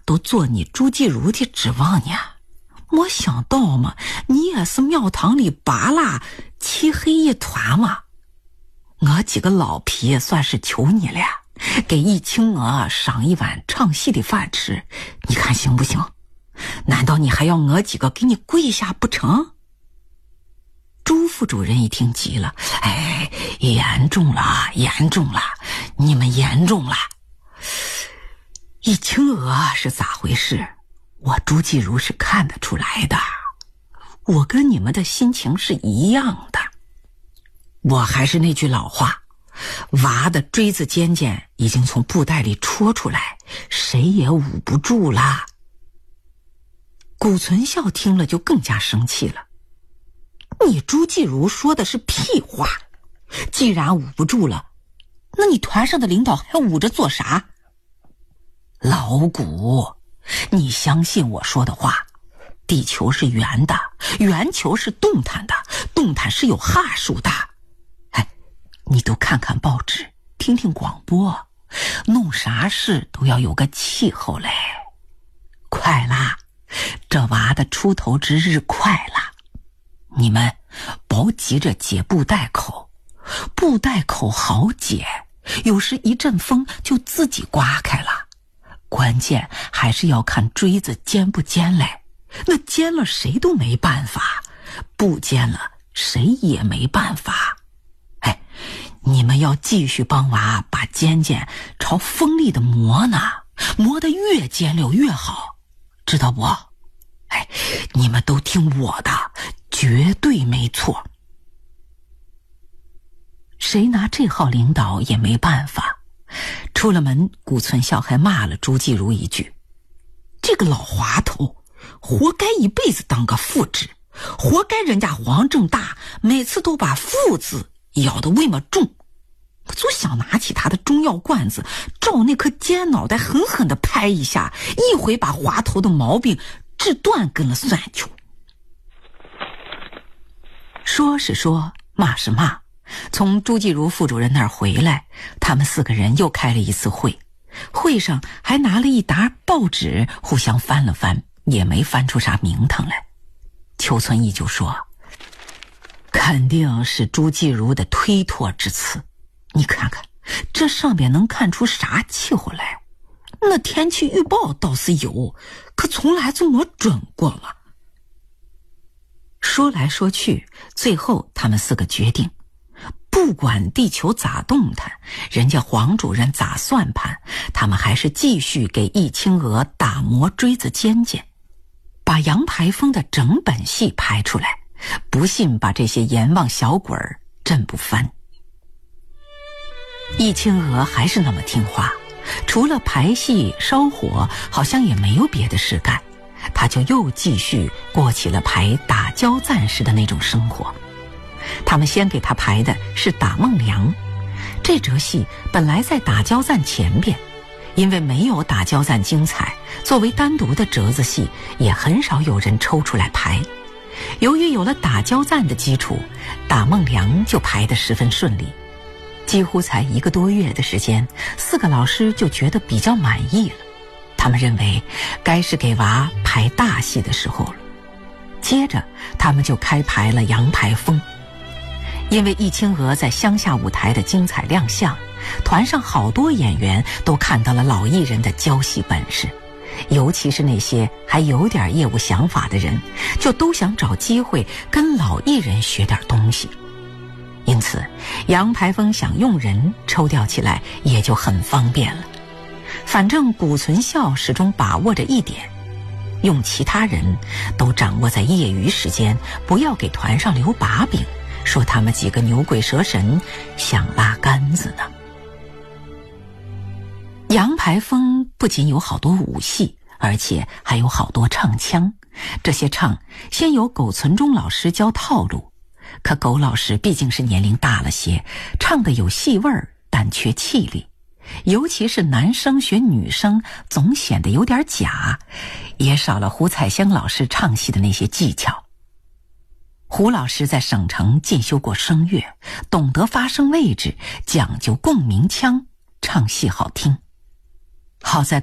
都做你朱继儒的指望呢。没想到嘛，你也是庙堂里扒拉漆黑一团嘛。我几个老皮算是求你了，给易青娥赏一碗唱戏的饭吃，你看行不行？难道你还要我几个给你跪下不成？朱副主任一听急了，哎，严重了，严重了，你们严重了。易青娥是咋回事？我朱继儒是看得出来的，我跟你们的心情是一样的。我还是那句老话，娃的锥子尖尖已经从布袋里戳出来，谁也捂不住啦。谷存孝听了就更加生气了，你朱继儒说的是屁话，既然捂不住了，那你团上的领导还捂着做啥？老谷，你相信我说的话，地球是圆的，圆球是动弹的，动弹是有哈数的。哎，你都看看报纸，听听广播，弄啥事都要有个气候嘞。快啦，这娃的出头之日快啦，你们别急着解布袋口，布袋口好解，有时一阵风就自己刮开了。关键还是要看锥子尖不尖嘞，那尖了谁都没办法，不尖了谁也没办法。哎，你们要继续帮娃把尖尖朝锋利的磨呢，磨得越尖溜越好，知道不？哎，你们都听我的，绝对没错。谁拿这号领导也没办法。出了门，谷存孝还骂了朱继儒一句：这个老滑头，活该一辈子当个副职，活该人家王正大每次都把副字咬得那么重。我就想拿起他的中药罐子，照那颗尖脑袋狠狠地拍一下，一回把滑头的毛病治断根了算球。说是说，骂是骂。从朱继儒副主任那儿回来，他们4个人又开了一次会，会上还拿了一沓报纸互相翻了翻，也没翻出啥名堂来。邱存义就说，肯定是朱继儒的推脱之词，你看看这上边能看出啥气候来？那天气预报倒是有，可从来就没准过嘛。说来说去，最后他们4个决定，不管地球咋动弹，人家黄主任咋算盘，他们还是继续给易青娥打磨锥子尖尖，把杨排风的整本戏拍出来，不信把这些阎王小鬼儿震不翻。易青娥还是那么听话，除了排戏烧火，好像也没有别的事干，他就又继续过起了排打交赞时的那种生活。他们先给他排的是打孟良，这折戏本来在打交赞前边，因为没有打交赞精彩，作为单独的折子戏也很少有人抽出来排。由于有了打交赞的基础，打孟良就排得十分顺利，几乎才1个多月的时间，4个老师就觉得比较满意了。他们认为该是给娃排大戏的时候了。接着他们就开排了杨排风。因为易青娥在乡下舞台的精彩亮相，团上好多演员都看到了老艺人的教戏本事，尤其是那些还有点业务想法的人，就都想找机会跟老艺人学点东西。因此杨排风想用人抽调起来也就很方便了。反正谷存孝始终把握着一点，用其他人都掌握在业余时间，不要给团上留把柄，说他们几个牛鬼蛇神想拉杆子呢。杨排风不仅有好多武戏，而且还有好多唱腔。这些唱先由苟存忠老师教套路，可苟老师毕竟是年龄大了些，唱的有戏味儿，但缺气力，尤其是男生学女生总显得有点假，也少了胡彩香老师唱戏的那些技巧。胡老师在省城进修过声乐，懂得发声位置，讲究共鸣腔，唱戏好听。好在